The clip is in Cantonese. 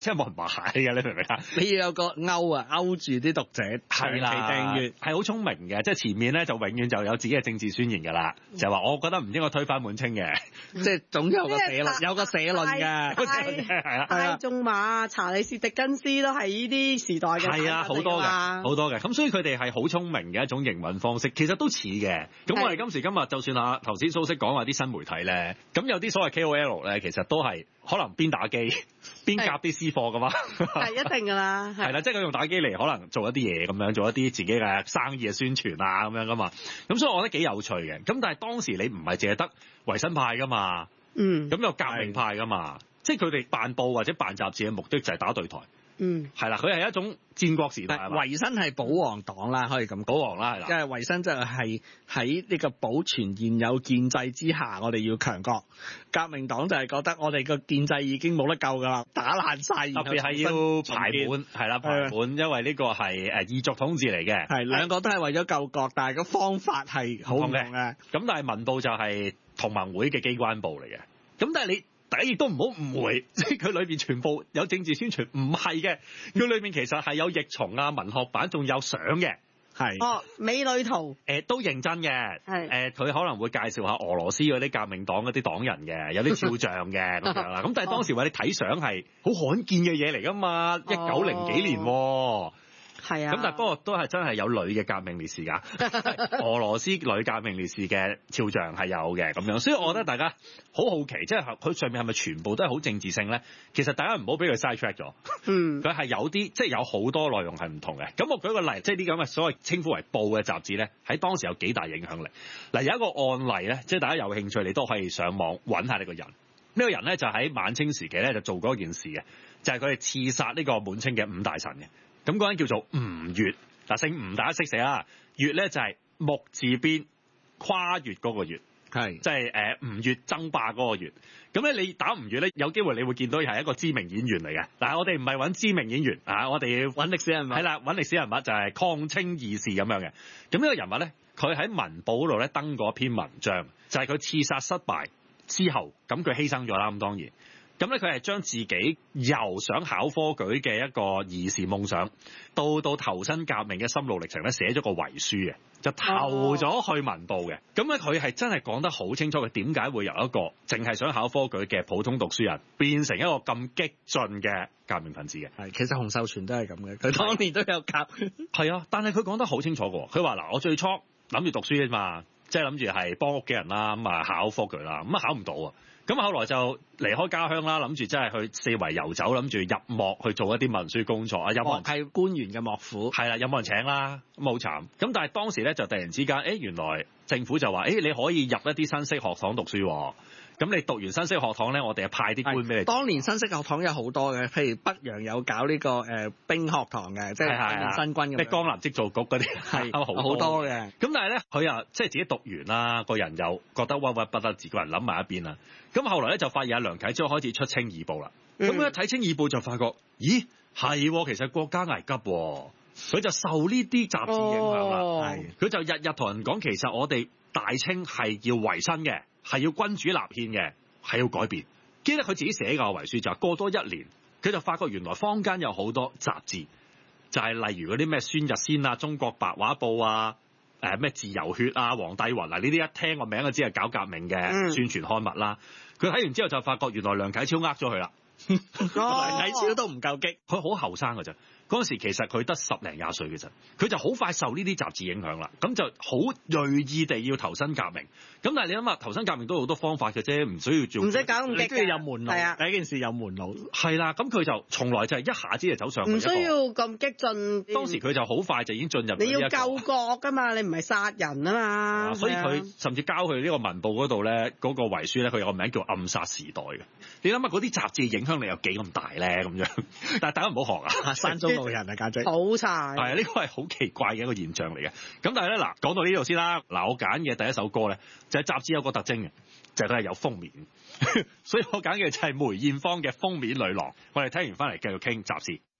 即係冇人買嘅，你明唔明啊？ 你要有個勾住啲讀者長期訂閱， 係好聰明嘅，即係前面咧就永遠就有自己嘅政治宣言㗎啦，就係話我覺得唔應該推翻滿清嘅， 即係總有個社論，有個社論嘅， 係啊， 大仲馬、查理士狄根斯都係呢啲時代嘅， 係啊，好多嘅，好多嘅，咁所以佢哋係好聰明嘅一種營運方式，其實都似嘅。咁我哋今時今日就算頭先蘇軾講話啲新媒體咧，咁有啲所謂 KOL 咧，其實都係可能邊打機邊夾啲私貨㗎嘛， 係一定㗎啦， 係啦，即係佢用打機嚟可能做一啲嘢咁樣，做一啲自己嘅生意嘅宣傳啊咁樣㗎嘛。咁所以我覺得幾有趣嘅。咁但係當時你唔係淨係得維新派㗎嘛，咁有革命派㗎嘛，即係佢哋辦報或者辦雜誌嘅目的就係打對台。係啦，佢係一種戰國時代。 維新係保皇黨啦，可以咁保皇啦，係啦。 即係維新就係喺呢個保存現有建制之下，我哋要強國。革命黨就係覺得我哋個建制已經冇得救㗎啦，打爛晒。 特別係要排滿，係啦，排滿，因為呢個係異族統治嚟嘅。 係兩個都係為咗救國，但係個方法係好唔同嘅。 咁但係文報就係同盟會嘅機關報嚟嘅。咁但係你大家亦都唔好誤會，即係佢裏邊全部有政治宣傳，唔係嘅。佢裏邊其實係有譯松啊、文學版，仲有相嘅。 係美女圖都認真嘅。佢可能會介紹下俄羅斯嗰啲革命黨嗰啲黨人嘅，有啲肖像嘅咁樣啦。咁但係當時話你睇相係好罕見嘅嘢嚟㗎嘛，1900幾年喎。 係啊， 咁但係不過都係真係有女嘅革命烈士㗎，俄羅斯女革命烈士嘅肖像係有嘅咁樣，所以我覺得大家好好奇，即係佢上面係咪全部都係好政治性咧？其實大家唔好俾佢 side track 咗，佢係有啲即係有好多內容係唔同嘅。咁我舉個例，即係啲咁嘅所謂稱呼為報嘅雜誌咧，喺當時有幾大影響力。嗱，有一個案例咧，即係大家有興趣，你都可以上網揾下呢個人。呢個人咧就喺晚清時期咧就做過一件事嘅，就係佢哋刺殺呢個滿清嘅五大臣嘅。咁嗰人叫做吳越，嗱，姓吳大家識寫啦，越咧就係木字邊跨越嗰個越，係即係吳越爭霸嗰個越。咁咧你打吳越咧，有機會你會見到係一個知名演員嚟嘅。但係我哋唔係揾知名演員啊，我哋揾歷史人物。係啦，揾歷史人物就係抗清義士咁樣嘅。咁呢個人物咧，佢喺文報嗰度咧登過一篇文章，就係佢刺殺失敗之後，咁佢犧牲咗啦。咁當然。咁咧，佢係將自己由想考科舉嘅一個兒時夢想，到投身革命嘅心路歷程咧，寫咗個遺書嘅，就投咗去文報嘅。咁咧，佢係真係講得好清楚，佢點解會由一個淨係想考科舉嘅普通讀書人，變成一個咁激進嘅革命分子嘅。 係，其實洪秀全都係咁嘅，佢當年都有革。 係啊，但係佢講得好清楚嘅。佢話嗱，我最初諗住讀書啫嘛，即係諗住係幫屋企人啦，咁啊考科舉啦，咁啊考唔到啊。咁後來就離開家鄉啦，諗住真係去四圍遊走，諗住入幕去做一啲文書工作啊。有冇人係官員嘅幕府？係啦，有冇人請啦？咁好慘。咁但係當時咧就突然之間，原來政府就話，你可以入一啲新式學堂讀書喎。咁你讀完新式學堂咧，我哋就派啲官俾你。當年新式學堂有好多嘅，譬如北洋有搞呢個兵學堂嘅，即係新軍咁。咩江南織造局嗰啲係好多嘅。咁但係咧，佢又即係自己讀完啦，個人又覺得鬱鬱不得志，個人諗埋一邊啦。咁後來咧就發現阿梁啟超開始出清議報啦。咁一睇清議報就發覺，咦係，其實國家危急喎。佢就受呢啲雜誌影響啦。佢就日日同人講，其實我哋大清係要維新嘅，係要君主立憲嘅，係要改變。記得佢自己寫個遺書就係過多1年，佢就發覺原來坊間有好多雜誌，就係例如嗰啲咩孫日先啊、中國白話報啊、咩自由血啊、黃帝雲啊，呢啲一聽個名就知係搞革命嘅宣傳刊物啦。佢睇完之後就發覺原來梁啟超呃咗佢啦。梁啟超都唔夠激，佢好後生㗎咋。嗰陣時其實佢得10零20歲嘅啫，佢就好快受呢啲雜誌影響啦，咁就好鋭意地要投身革命。咁但係你諗下，投身革命都有好多方法嘅啫，唔需要做，唔使搞咁激，都要有門路。係啊，第一件事有門路。係啦，咁佢就從來就係一下子就走上去。唔需要咁激進。當時佢就好快就已經進入。你要救國㗎嘛，你唔係殺人啊嘛。所以佢甚至交去呢個文報嗰度咧，嗰個遺書咧，佢有個名叫《暗殺時代》嘅。你諗下嗰啲雜誌影響力有幾咁大咧？咁樣，但係大家唔好學啊，山中路人啊，簡直好晒。係啊，呢個係好奇怪嘅一個現象嚟嘅。咁但係咧，嗱，講到呢度先啦。嗱，我揀嘅第一首歌咧，就係雜誌有個特徵嘅，就係佢係有封面，所以我揀嘅就係梅艷芳嘅《封面女郎》。我哋聽完翻嚟繼續傾雜誌。